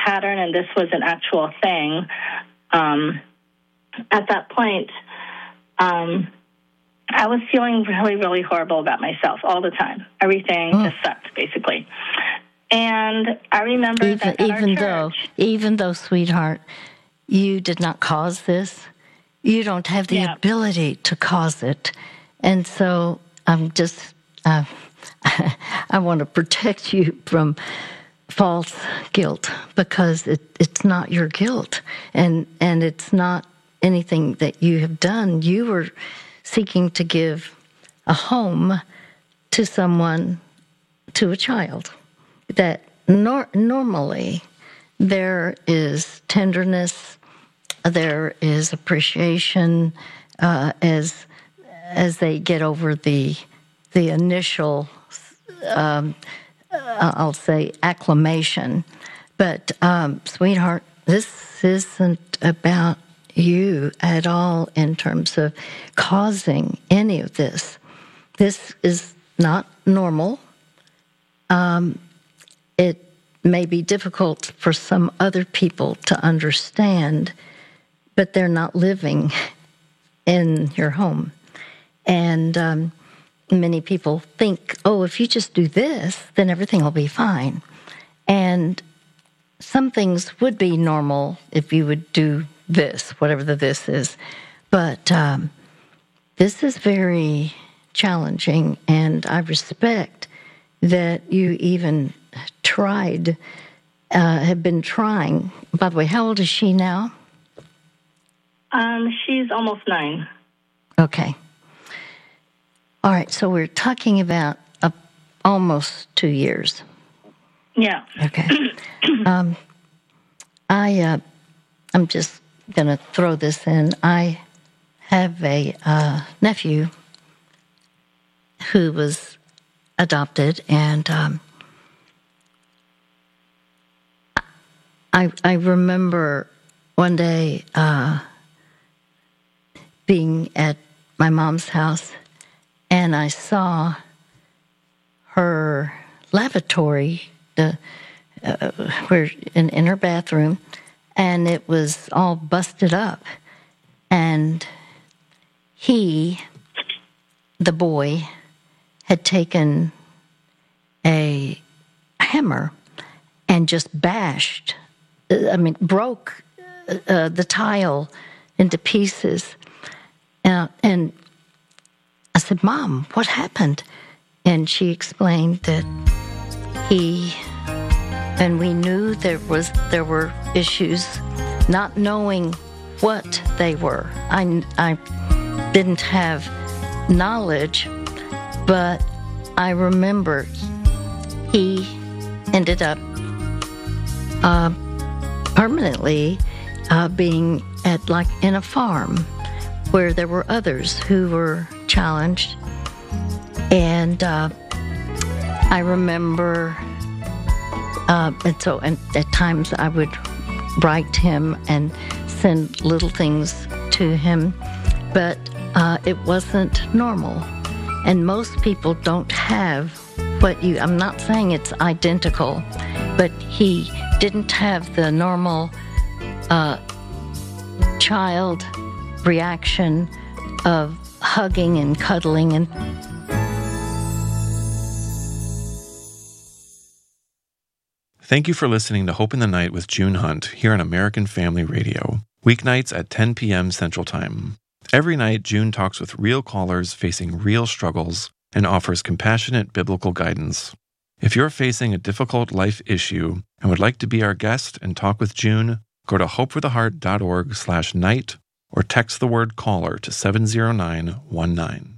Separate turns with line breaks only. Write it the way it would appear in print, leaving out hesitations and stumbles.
pattern and this was an actual thing, at that point, I was feeling really, really horrible about myself all the time. Everything just sucked, basically. And I remember that at our church,
even though, sweetheart, you did not cause this, you don't have the ability to cause it. And so I'm just, I want to protect you from false guilt, because it's not your guilt, and it's not anything that you have done. You were seeking to give a home to someone, to a child, that normally there is tenderness, there is appreciation as they get over the initial, I'll say, acclamation. But, sweetheart, this isn't about you at all in terms of causing any of this. This is not normal. It may be difficult for some other people to understand, but they're not living in your home. And many people think, oh, if you just do this, then everything will be fine. And some things would be normal if you would do this, whatever the this is. But this is very challenging, and I respect that you even tried, have been trying. By the way, how old is she now?
She's almost 9.
Okay. All right, so we're talking about almost 2 years.
Yeah.
Okay. I'm just going to throw this in. I have a nephew who was adopted, and I remember one day being at my mom's house, and I saw her lavatory, where in her bathroom, and it was all busted up. And the boy, had taken a hammer and just broke the tile into pieces. And I said, Mom, what happened? And she explained that and we knew there were issues, not knowing what they were. I didn't have knowledge, but I remember he ended up permanently being in a farm where there were others who were challenged. And I remember, and at times I would write him and send little things to him, but it wasn't normal. And most people don't have I'm not saying it's identical, but he didn't have the normal child reaction of hugging and cuddling and
Thank you for listening to Hope in the Night with June Hunt here on American Family Radio, weeknights at 10 p.m. Central Time. Every night, June talks with real callers facing real struggles and offers compassionate biblical guidance. If you're facing a difficult life issue and would like to be our guest and talk with June, go to hopefortheheart.org/night or text the word caller to 70919.